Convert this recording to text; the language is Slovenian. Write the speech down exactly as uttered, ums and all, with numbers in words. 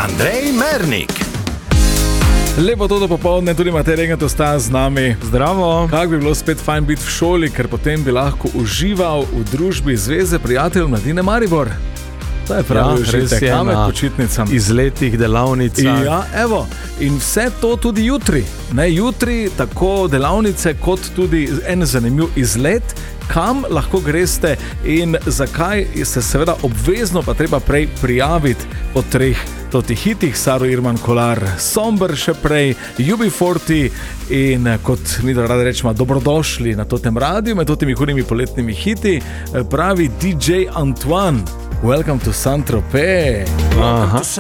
Andrej Mernik. Lepo to popoldne, tudi Matej Regent ostaja z nami. Zdravo. Kako bi bilo spet fajn biti v šoli, ker potem bi lahko užival v družbi Zveze prijateljev Mladine Maribor. To je pravi ja, užitek, kamen počitnicam. Izletih, delavnicah. Ja, evo. In vse to tudi jutri. Ne, jutri tako delavnice kot tudi en zanimiv izlet, kam lahko greste in zakaj se seveda obvezno pa treba prej prijaviti po treh totih hitih, Saro Irman Kolar, Somber še prej, U B četrdeset in kot mi da radi rečemo, dobrodošli na totem radiju med totimi hudimi poletnimi hiti, pravi D J Antoine. Welcome to Saint-Tropez. Aha.